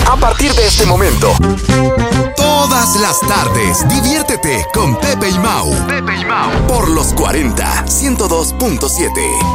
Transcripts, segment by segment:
A partir de este momento, Todas las tardes, diviértete con Pepe y Mau. Por los 40, 102.7.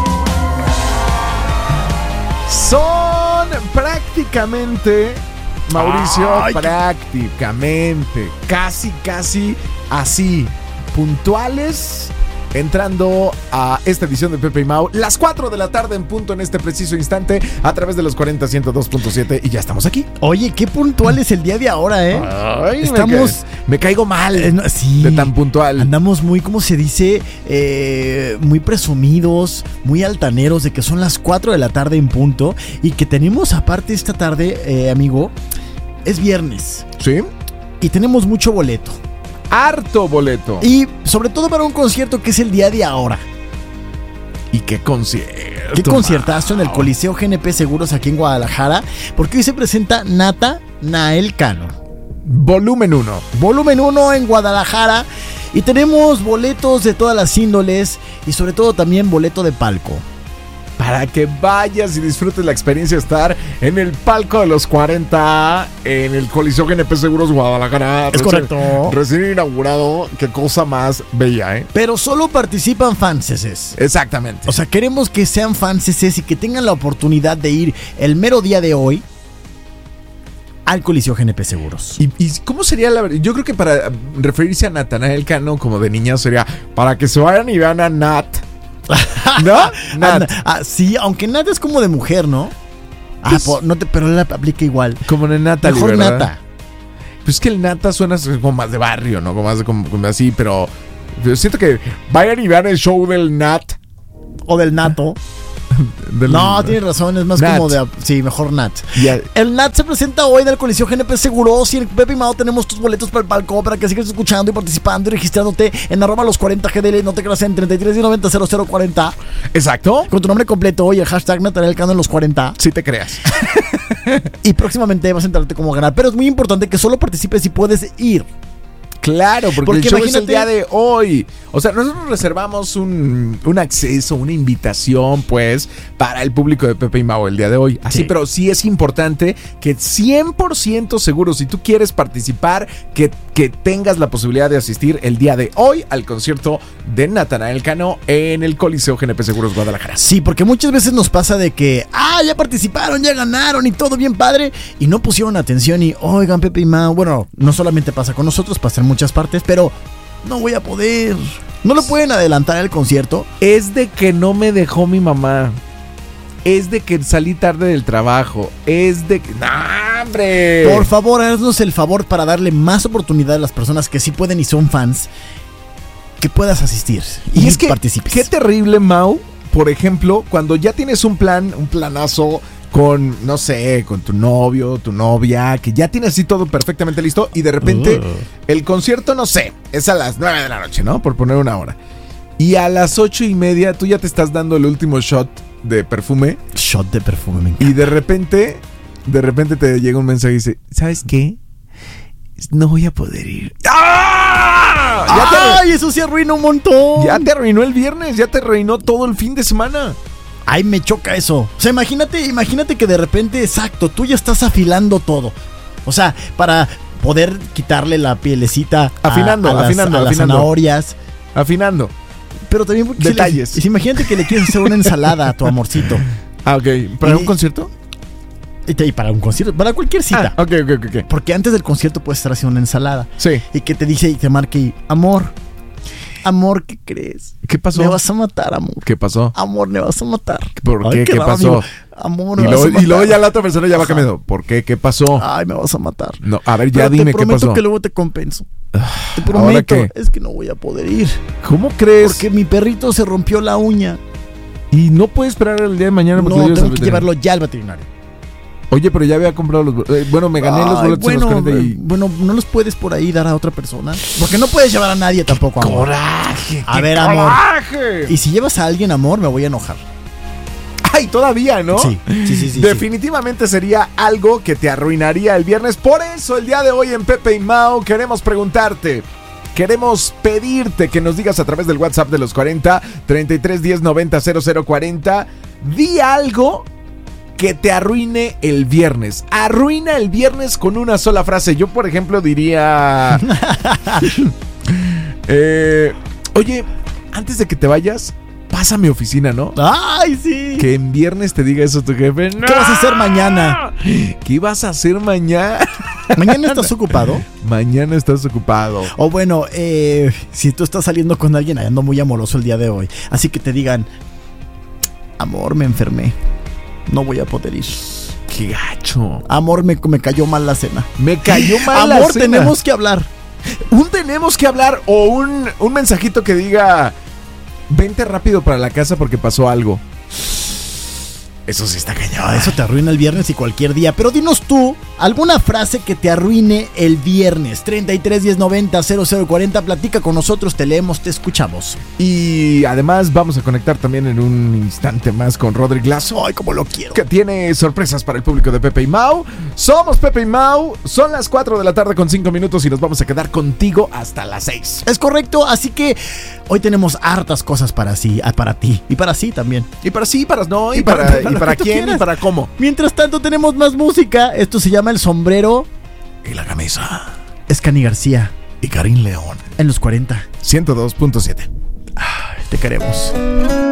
Son prácticamente, Mauricio, prácticamente, casi así, puntuales, entrando a esta edición de Pepe y Mau, las 4 de la tarde en punto en este preciso instante, a través de los 40, 102.7, y ya estamos aquí. Oye, qué puntual es el día de ahora, ¿eh? Ay, Estamos... me caigo mal sí, de tan puntual. Andamos muy, ¿cómo se dice? Muy presumidos, muy altaneros de que son las 4 de la tarde en punto y que tenemos aparte esta tarde, amigo, es viernes. ¿Sí? Y tenemos mucho boleto. Harto boleto. Y sobre todo para un concierto que es el día de ahora. ¿Y qué concierto? Qué conciertazo en el Coliseo GNP Seguros aquí en Guadalajara, porque hoy se presenta Natanael Cano. Volumen 1. Volumen 1 en Guadalajara. Y tenemos boletos de todas las índoles y sobre todo también boleto de palco. Para que vayas y disfrutes la experiencia de estar en el palco de los 40 en el Coliseo GNP Seguros Guadalajara. Es correcto. Recién inaugurado. Qué cosa más bella, ¿eh? Pero solo participan fanses. Exactamente. O sea, queremos que sean fanses y que tengan la oportunidad de ir el mero día de hoy al Coliseo GNP Seguros. ¿Y cómo sería la verdad? Yo creo que para referirse a Natanael Cano como de niña sería para que se vayan y vean a Nat. ¿No? Nat. Sí, aunque Nat es como de mujer, ¿no? Pues, Pero él la aplica igual. Como de Natalie, mejor ¿verdad? Nata. Pues que el Nata suena como más de barrio, ¿no? Como más de como así, pero yo siento que vayan y vean el show del Nat. O del Nato. No, tienes razón, es más Nat. como de... Sí, mejor Nat. Yeah. El Nat se presenta hoy en el Coliseo GNP Seguros y en Pepe y Mau tenemos tus boletos para el palco para que sigas escuchando y participando y registrándote en @los40GDL, no te creas, en 3310900040. Exacto. Con tu nombre completo y el hashtag Natanael Cano en los 40. Si te creas. Y próximamente vas a enterarte cómo ganar. Pero es muy importante que solo participes si puedes ir. Claro, porque el show es el imagínate- día de hoy. O sea, nosotros reservamos un acceso, una invitación, pues, para el público de Pepe y Mau el día de hoy. Así, Sí. pero sí es importante que 100% seguro, si tú quieres participar, que tengas la posibilidad de asistir el día de hoy al concierto de Natanael Cano en el Coliseo GNP Seguros Guadalajara. Sí, porque muchas veces nos pasa de que, ya participaron, ya ganaron y todo bien padre, y no pusieron atención y, oigan, Pepe y Mau, bueno, no solamente pasa con nosotros, pasa en muchas partes, pero no voy a poder. ¿No lo pueden adelantar el concierto? Es de que no me dejó mi mamá. Es de que salí tarde del trabajo. Es de que... ¡No, hombre! Por favor, haznos el favor para darle más oportunidad a las personas que sí pueden y son fans, que puedas asistir Y es que, participes. qué terrible, Mau, por ejemplo, cuando ya tienes un planazo con, no sé, con tu novio, tu novia, que ya tienes así todo perfectamente listo y de repente el concierto, no sé, es a las 9 de la noche, ¿no? Por poner una hora. Y a las 8:30 tú ya te estás dando el último shot de perfume Shot de perfume, me encanta. y de repente te llega un mensaje y dice, ¿sabes qué? No voy a poder ir. ¡Ah! ¡Ay, eso se arruina un montón! Ya te arruinó el viernes, ya te arruinó todo el fin de semana. Ay, me choca eso. O sea, imagínate que de repente, exacto, tú ya estás afilando todo. O sea, para poder quitarle la pielecita Afinando, a las zanahorias. Afinando. Pero también porque detalles. Imagínate que le quieres hacer una ensalada a tu amorcito. Ah, ok. ¿Para un concierto? Y para un concierto, para cualquier cita. Ok. Porque antes del concierto puedes estar haciendo una ensalada. Sí. Y que te dice y te marque y, amor, ¿qué crees? ¿Qué pasó? Me vas a matar, amor. ¿Qué pasó? Amor, me vas a matar. ¿Por qué? ¿Qué raro, pasó? amigo. Amor, me vas a matar. Y luego ya la otra persona ya va cambiando. ¿Por qué? ¿Qué pasó? Ay, me vas a matar. No, a ver, ya Pero dime te qué pasó. prometo que luego te compenso. Te ¿ahora prometo. qué? Es que no voy a poder ir. ¿Cómo crees? Porque mi perrito se rompió la uña. Y no puedes esperar el día de mañana porque No, lo llevas al tengo que veterinario. llevarlo ya al veterinario. Oye, pero ya había comprado los... bueno, me gané los boletos en los 40 y... Bueno, no los puedes por ahí dar a otra persona. Porque no puedes llevar a nadie tampoco, amor. ¡Coraje! A ¡Qué ver, amor. coraje! Y si llevas a alguien, amor, me voy a enojar. ¡Ay, todavía, ¿no? Sí. Definitivamente sería algo que te arruinaría el viernes. Por eso, el día de hoy en Pepe y Mau queremos preguntarte... Queremos pedirte que nos digas a través del WhatsApp de los 40 33 10 90 00 40. Di algo que te arruine el viernes. Arruina el viernes con una sola frase. Yo, por ejemplo, diría... oye, antes de que te vayas, pasa a mi oficina, ¿no? ¡Ay, sí! Que en viernes te diga eso tu jefe. ¡No! ¿Qué vas a hacer mañana? ¿Qué vas a hacer mañana? ¿Mañana estás ocupado? Mañana estás ocupado. O bueno, si tú estás saliendo con alguien, ando muy amoroso el día de hoy. Así que te digan, amor, me enfermé. No voy a poder ir. ¡Qué gacho! Amor, me cayó mal la cena. Me cayó mal la Amor, cena. tenemos que hablar. Tenemos que hablar o un mensajito que diga, vente rápido para la casa porque pasó algo. Eso sí está cañón. Eso te arruina el viernes y cualquier día. Pero dinos tú, alguna frase que te arruine el viernes. 33 10 90 0040. Platica con nosotros, te leemos, te escuchamos. Y además vamos a conectar también en un instante más con Rodrigo Lazo. Ay, como lo quiero. Que tiene sorpresas para el público de Pepe y Mau. Somos Pepe y Mau. Son las 4 de la tarde con 5 minutos y nos vamos a quedar contigo hasta las 6. Es correcto, así que hoy tenemos hartas cosas para ti y para sí también. Y para sí, para no, y Y para lo que tú quién, quieras. y para cómo. Mientras tanto tenemos más música. Esto se llama El Sombrero. Y la camisa. Es Cani García Y Karim León. en los 40. 102.7. Te queremos.